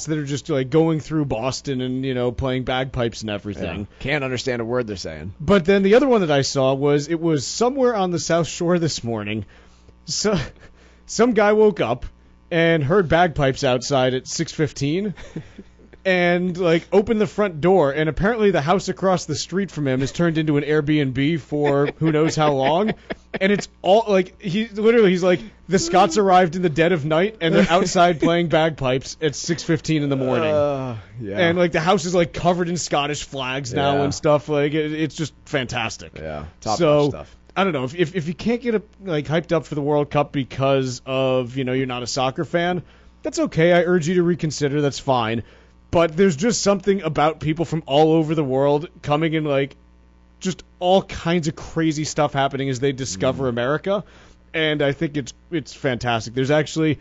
cats that are just like going through Boston and playing bagpipes and everything. Yeah. Can't understand a word they're saying. But then the other one that I saw was somewhere on the South Shore this morning. So some guy woke up and heard bagpipes outside at 6:15. And like opened the front door, and apparently the house across the street from him has turned into an Airbnb for who knows how long. And it's all like he's like, the Scots arrived in the dead of night and they're outside playing bagpipes at 6:15 in the morning. Yeah. And like the house is like covered in Scottish flags now and stuff. Like it's just fantastic. Yeah, top-notch stuff. I don't know if you can't get hyped up for the World Cup because of you're not a soccer fan. That's okay. I urge you to reconsider. That's fine. But there's just something about people from all over the world coming in, like, just all kinds of crazy stuff happening as they discover America, and I think it's fantastic. There's actually,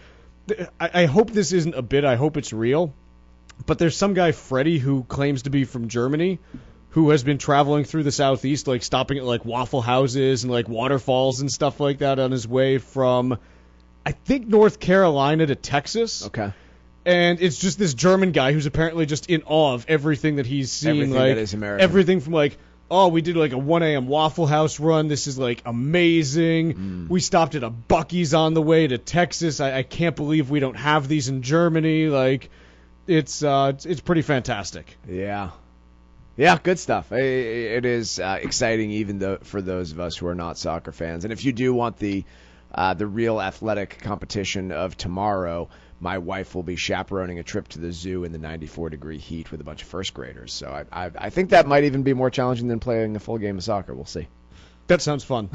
I hope this isn't a bit, I hope it's real, but there's some guy, Freddie, who claims to be from Germany, who has been traveling through the Southeast, like, stopping at, like, Waffle Houses and, like, waterfalls and stuff like that on his way from, I think, North Carolina to Texas. Okay. And it's just this German guy who's apparently just in awe of everything that he's seeing. Everything like, that is American. Everything from like, oh, we did like a 1 a.m. Waffle House run. This is like amazing. We stopped at a Buc-ee's on the way to Texas. I can't believe we don't have these in Germany. Like, it's pretty fantastic. Yeah. Yeah, good stuff. It is exciting even for those of us who are not soccer fans. And if you do want the real athletic competition of tomorrow, my wife will be chaperoning a trip to the zoo in the 94-degree heat with a bunch of first graders. So I think that might even be more challenging than playing a full game of soccer. We'll see. That sounds fun.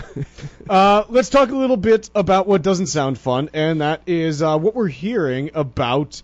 Let's talk a little bit about what doesn't sound fun, and that is what we're hearing about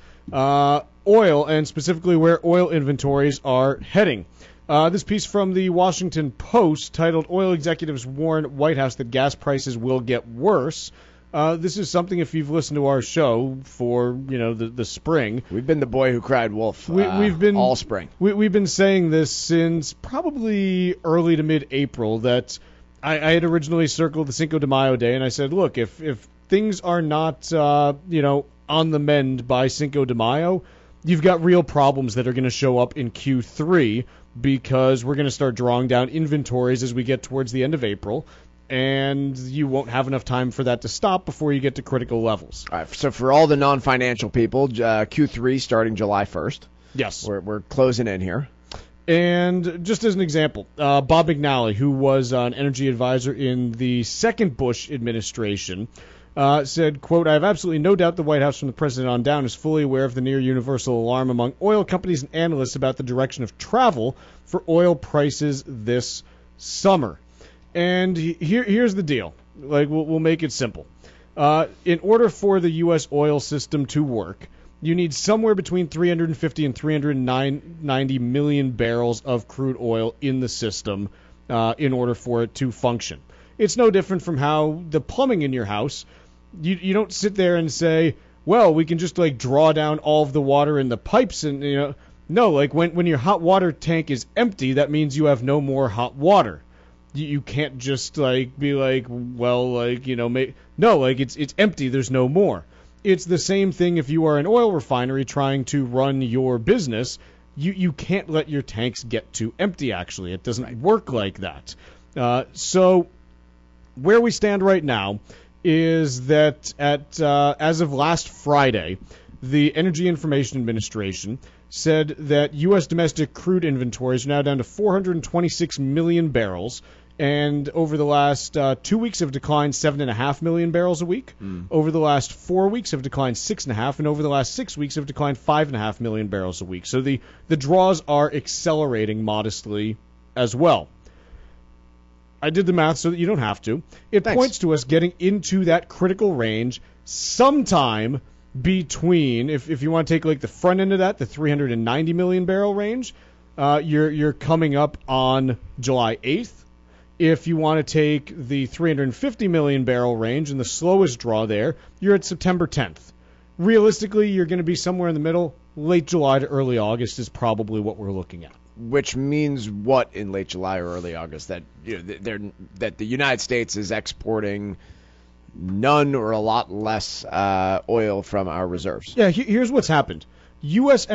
oil, and specifically where oil inventories are heading. This piece from the Washington Post titled, "Oil Executives Warn White House That Gas Prices Will Get Worse." This is something, if you've listened to our show for, the spring. We've been the boy who cried wolf we've been all spring. We've been saying this since probably early to mid-April, that I had originally circled the Cinco de Mayo day, and I said, look, if things are not, on the mend by Cinco de Mayo, you've got real problems that are going to show up in Q3, because we're going to start drawing down inventories as we get towards the end of April, and you won't have enough time for that to stop before you get to critical levels. All right, so for all the non-financial people, Q3 starting July 1st. Yes. We're closing in here. And just as an example, Bob McNally, who was an energy advisor in the second Bush administration, said, quote, "I have absolutely no doubt the White House from the president on down is fully aware of the near universal alarm among oil companies and analysts about the direction of travel for oil prices this summer." And here's the deal. Like, we'll make it simple. In order for the U.S. oil system to work, you need somewhere between 350 and 390 million barrels of crude oil in the system in order for it to function. It's no different from how the plumbing in your house, you don't sit there and say, well, we can just like draw down all of the water in the pipes and, no, like when your hot water tank is empty, that means you have no more hot water. You can't just like be like, well, like, no, like it's empty, there's no more. It's the same thing if you are an oil refinery trying to run your business. You can't let your tanks get too empty, actually. It doesn't work like that. So where we stand right now is that as of last Friday, the Energy Information Administration said that U.S. domestic crude inventories are now down to 426 million barrels, and over the last 2 weeks have declined 7.5 million barrels a week. Over the last 4 weeks have declined 6.5, and over the last 6 weeks have declined 5.5 million barrels a week. So the draws are accelerating modestly as well. I did the math so that you don't have to. It points to us getting into that critical range sometime between, if you want to take like the front end of that, the 390 million barrel range, you're coming up on July 8th. If you want to take the 350 million barrel range and the slowest draw there, you're at September 10th. Realistically, you're going to be somewhere in the middle. Late July to early August is probably what we're looking at. Which means what in late July or early August? That that the United States is exporting none or a lot less oil from our reserves. Yeah, here's what's happened. U.S.